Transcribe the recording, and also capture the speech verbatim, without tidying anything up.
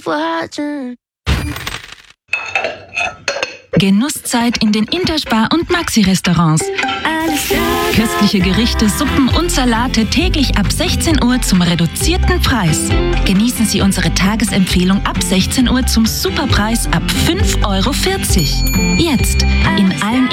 watching. Genusszeit in den Interspar- und Maxi-Restaurants. Köstliche Gerichte, Suppen und Salate täglich ab sechzehn Uhr zum reduzierten Preis. Genießen Sie unsere Tagesempfehlung ab sechzehn Uhr zum Superpreis ab fünf Euro vierzig. Jetzt in allen